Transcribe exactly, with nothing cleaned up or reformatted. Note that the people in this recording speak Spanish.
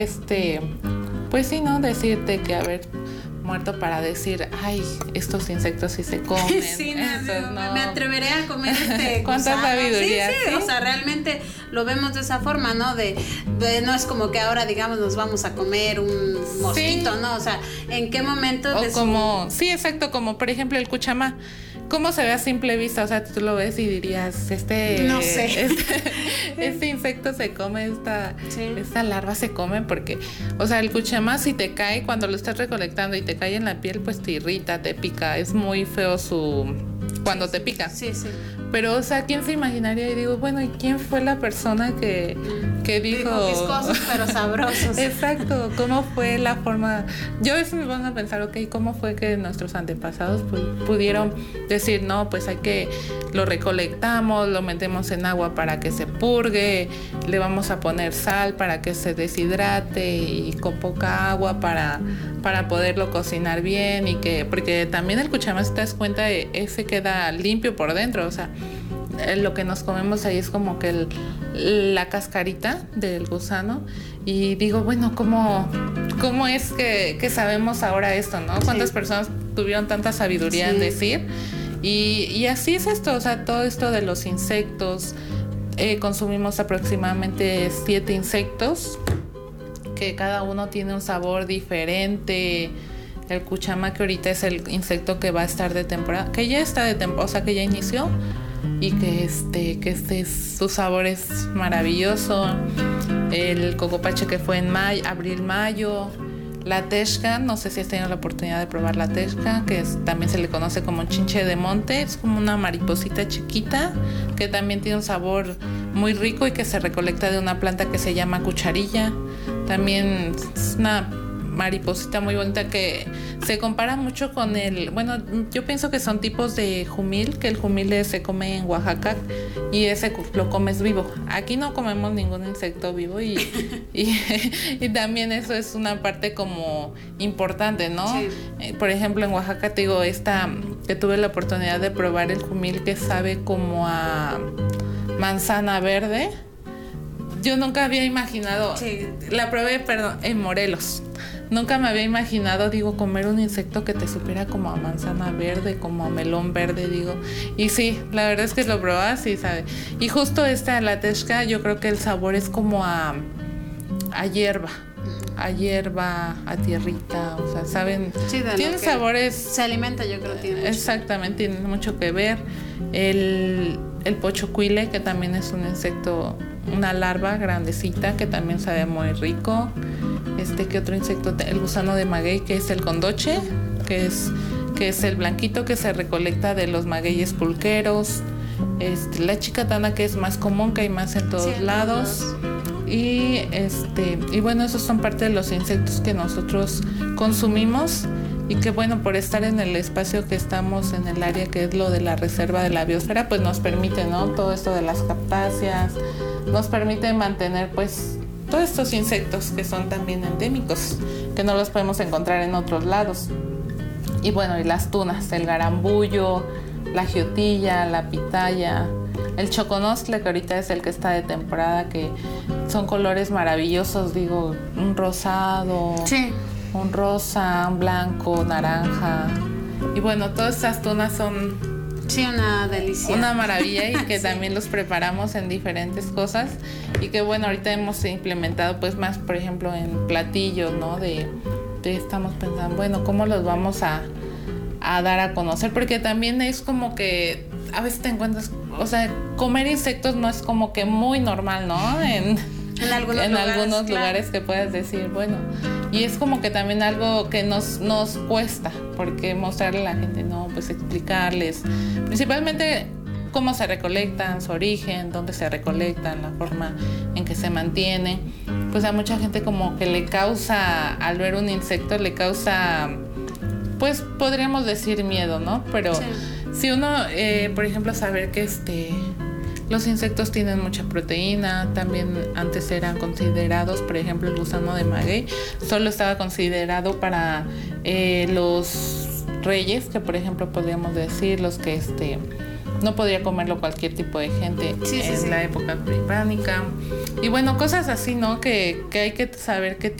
este, pues sí, ¿no? Decirte que haber muerto para decir, ay, estos insectos sí se comen. Sí, no, estos, no, no. me atreveré a comer este ¿Cuánta gusano? sabiduría? Sí, sí, ¿sí? o sea, realmente lo vemos de esa forma, ¿no? De, de no es como que ahora, digamos, nos vamos a comer un mosquito, Sí. ¿no? O sea, ¿en qué momento? O de su- como, sí, exacto, como por ejemplo el cuchamá. ¿Cómo se ve a simple vista? O sea, tú lo ves y dirías, este... No sé. Este, este insecto se come, esta, Sí. esta larva se come porque... O sea, el cuchamá si te cae, cuando lo estás recolectando y te cae en la piel, pues te irrita, te pica. Es muy feo su... Cuando te pica. Sí, sí. Pero, o sea, ¿quién se imaginaría? Y digo, bueno, ¿y quién fue la persona que, que dijo? Dijo viscosos pero sabrosos. Exacto, ¿cómo fue la forma? Yo a veces me van a pensar, ok, ¿cómo fue que nuestros antepasados pu- pudieron decir, no, pues hay que, lo recolectamos, lo metemos en agua para que se purgue, le vamos a poner sal para que se deshidrate y con poca agua para, para poderlo cocinar bien y que, porque también el cuchamá, si te das cuenta, ese queda limpio por dentro, o sea, lo que nos comemos ahí es como que el, la cascarita del gusano y digo, bueno, ¿cómo, cómo es que, que sabemos ahora esto, ¿no? ¿Cuántas Sí. personas tuvieron tanta sabiduría Sí. en decir? Y, y así es esto, o sea, todo esto de los insectos, eh, consumimos aproximadamente siete insectos, que cada uno tiene un sabor diferente. El cuchama, que ahorita es el insecto que va a estar de temporada, que ya está de temporada, o sea, que ya inició y que este, que este su sabor es maravilloso. El cocopache, que fue en mayo, abril, mayo. La texca, no sé si has tenido la oportunidad de probar la texca, que es, también se le conoce como chinche de monte, es como una mariposita chiquita que también tiene un sabor muy rico y que se recolecta de una planta que se llama cucharilla. También es una mariposita muy bonita que se compara mucho con el, bueno, yo pienso que son tipos de jumil, que el jumil se come en Oaxaca y ese lo comes vivo. Aquí no comemos ningún insecto vivo y, y, y también eso es una parte como importante, ¿no? Sí. Eh, por ejemplo, en Oaxaca te digo, esta, que tuve la oportunidad de probar el jumil, que sabe como a manzana verde. Yo nunca había imaginado, Sí. la probé, perdón, en Morelos. Nunca me había imaginado, digo, comer un insecto que te supiera como a manzana verde, como a melón verde, digo. Y sí, la verdad es que lo probas y sabe. Y justo esta, la texca, yo creo que el sabor es como a, a hierba, a hierba, a tierrita, o sea, saben, Sí, de lo tienen que sabores. se alimenta, yo creo que tiene mucho. Exactamente, tiene mucho que ver. El, el pochocuile, que también es un insecto, una larva grandecita, que también sabe muy rico. Este, ¿qué otro insecto? El gusano de maguey, que es el condoche, que es, que es el blanquito que se recolecta de los magueyes pulqueros. Este, la chicatana, que es más común, que hay más en todos Sí, en lados. todos. Y este, y bueno, esos son parte de los insectos que nosotros consumimos. Y que bueno, por estar en el espacio que estamos, en el área que es lo de la reserva de la biosfera, pues nos permite, ¿no? Todo esto de las cactáceas, nos permite mantener pues todos estos insectos que son también endémicos, que no los podemos encontrar en otros lados. Y bueno, y las tunas, el garambullo, la jiotilla, la pitaya, el choconostle, que ahorita es el que está de temporada, que son colores maravillosos, digo, un rosado. Sí. Un rosa, un blanco, naranja. Y bueno, todas estas tunas son Sí, una delicia. una maravilla y que Sí. también los preparamos en diferentes cosas y que bueno, ahorita hemos implementado pues más, por ejemplo, en platillos, ¿no? De, de estamos pensando, bueno, ¿cómo los vamos a, a dar a conocer? Porque también es como que a veces te encuentras, o sea, comer insectos no es como que muy normal, ¿no? En, En algunos en lugares, algunos claro. lugares que puedas decir, bueno, y es como que también algo que nos, nos cuesta, porque mostrarle a la gente, no, pues explicarles, principalmente cómo se recolectan, su origen, dónde se recolectan, la forma en que se mantiene, pues a mucha gente como que le causa, al ver un insecto, le causa, pues podríamos decir miedo, ¿no? Pero Sí. si uno, eh, por ejemplo, saber que este... los insectos tienen mucha proteína, también antes eran considerados, por ejemplo, el gusano de maguey, solo estaba considerado para eh, los reyes, que por ejemplo podríamos decir los que este no podía comerlo cualquier tipo de gente Sí, sí, en sí. la época prehispánica. Y bueno, cosas así, ¿no? Que, que hay que saber que